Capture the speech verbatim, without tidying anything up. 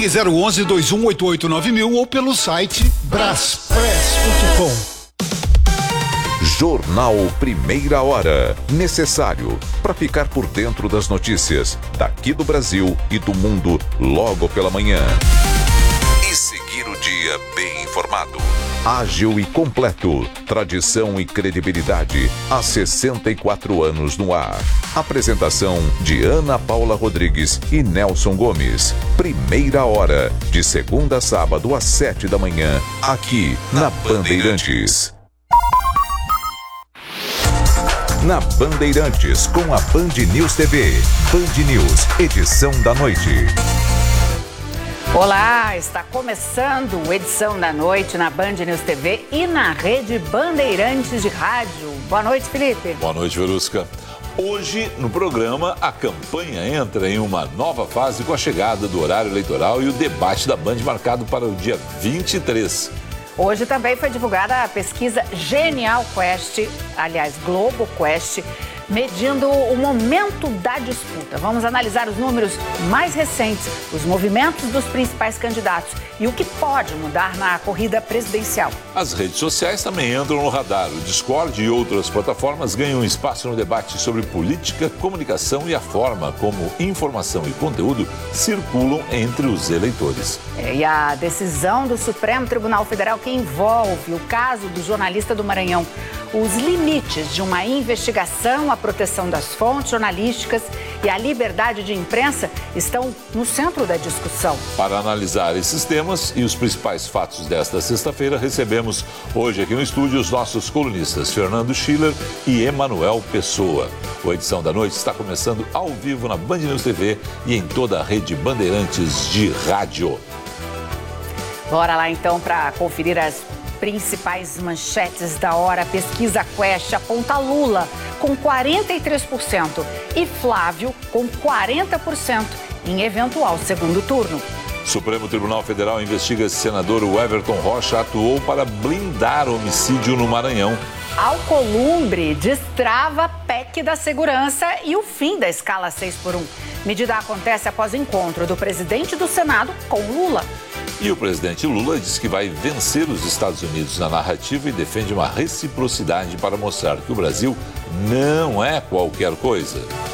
Ligue zero onze, dois um oito oito, nove mil ou pelo site braspress ponto com. Jornal Primeira Hora. Necessário para ficar por dentro das notícias daqui do Brasil e do mundo logo pela manhã. E seguir o dia bem informado. Ágil e completo. Tradição e credibilidade há sessenta e quatro anos no ar. Apresentação de Ana Paula Rodrigues e Nelson Gomes. Primeira Hora. De segunda a sábado às sete da manhã. Aqui na Bandeirantes. Na Bandeirantes, com a Band News T V. Band News, edição da noite. Olá, está começando a edição da noite na Band News T V e na rede Bandeirantes de Rádio. Boa noite, Felipe. Boa noite, Verusca. Hoje, no programa, a campanha entra em uma nova fase com a chegada do horário eleitoral e o debate da Band marcado para o dia vinte e três. Hoje também foi divulgada a pesquisa Genial Quest, aliás, Globo Quest, medindo o momento da disputa. Vamos analisar os números mais recentes, os movimentos dos principais candidatos e o que pode mudar na corrida presidencial. As redes sociais também entram no radar. O Discord e outras plataformas ganham espaço no debate sobre política, comunicação e a forma como informação e conteúdo circulam entre os eleitores. É, e a decisão do Supremo Tribunal Federal que envolve o caso do jornalista do Maranhão, os limites de uma investigação, a proteção das fontes jornalísticas e a liberdade de imprensa estão no centro da discussão. Para analisar esses temas e os principais fatos desta sexta-feira, recebemos hoje aqui no estúdio os nossos colunistas Fernando Schiller e Emanuel Pessoa. A edição da noite está começando ao vivo na Band News T V e em toda a rede Bandeirantes de rádio. Bora lá então para conferir as principais manchetes da hora. A pesquisa Quest aponta Lula com quarenta e três por cento e Flávio com quarenta por cento em eventual segundo turno. Supremo Tribunal Federal investiga se senador Everton Rocha atuou para blindar homicídio no Maranhão. Alcolumbre destrava a P E C da segurança e o fim da escala seis por um. Medida acontece após o encontro do presidente do Senado com Lula. E o presidente Lula diz que vai vencer os Estados Unidos na narrativa e defende uma reciprocidade para mostrar que o Brasil não é qualquer coisa.